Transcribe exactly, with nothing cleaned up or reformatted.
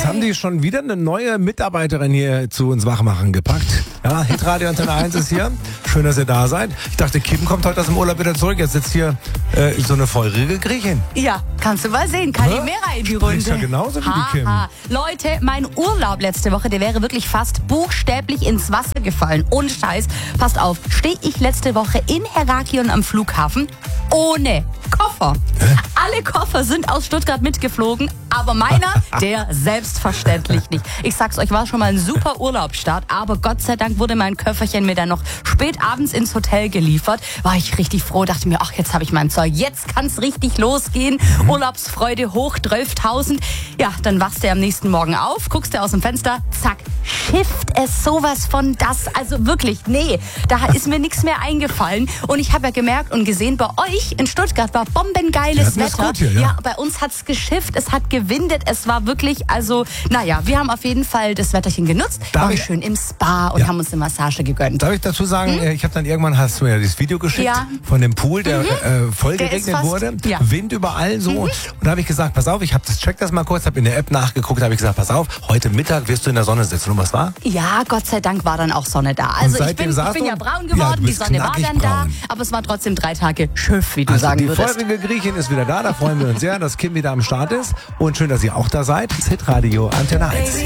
Jetzt haben die schon wieder eine neue Mitarbeiterin hier zu uns Wachmachen gepackt. Ja, Hitradio Antenne eins ist hier. Schön, dass ihr da seid. Ich dachte, Kim kommt heute aus dem Urlaub wieder zurück. Jetzt sitzt hier äh, so eine feurige Griechin. Ja, kannst du mal sehen. Kalimera in die Runde. Ist ja genauso wie die Kim. Ha. Leute, mein Urlaub letzte Woche, der wäre wirklich fast buchstäblich ins Wasser gefallen. Ohne Scheiß. Passt auf, stehe ich letzte Woche in Heraklion am Flughafen ohne Koffer. Hä? Alle Koffer sind aus Stuttgart mitgeflogen, aber meiner, der selbstverständlich nicht. Ich sag's euch, war schon mal ein super Urlaubsstart, aber Gott sei Dank wurde mein Köfferchen mir dann noch spät abends ins Hotel geliefert. War ich richtig froh, dachte mir, ach, jetzt habe ich mein Zeug, jetzt kann's richtig losgehen. Mhm. Urlaubsfreude hoch, zwölftausend. Ja, dann wachst du am nächsten Morgen auf, guckst du aus dem Fenster, zack, schifft es sowas von das. Also wirklich, nee, da ist mir nichts mehr eingefallen. Und ich habe ja gemerkt und gesehen, bei euch in Stuttgart war bombengeiles Ja, Wetter. gut hier, ja. ja, bei uns hat's geschifft, es hat gewindet, es war wirklich, also, naja, wir haben auf jeden Fall das Wetterchen genutzt, Darf waren ich- schön im Spa und Ja. haben uns eine Massage gegönnt. Darf ich dazu sagen, hm? ich habe dann irgendwann, hast du mir ja das Video geschickt Ja. von dem Pool, der äh, voll Der ist geregnet fast- wurde, ja. Wind überall so. Und da habe ich gesagt, pass auf, ich habe das, check das mal kurz, habe in der App nachgeguckt, habe ich gesagt, pass auf, heute Mittag wirst du in der Sonne sitzen. Und was war? Ja, Gott sei Dank war dann auch Sonne da. Also ich seitdem bin, ich saßt bin du- ja braun Ja, geworden, du die bist Sonne war knackig dann da, braun. aber es war trotzdem drei Tage Schiff, wie du Also sagen die würdest. feurige Griechin ist wieder da, da freuen wir uns sehr, dass Kim wieder am Start ist. Und schön, dass ihr auch da seid. Hitradio Antenne eins.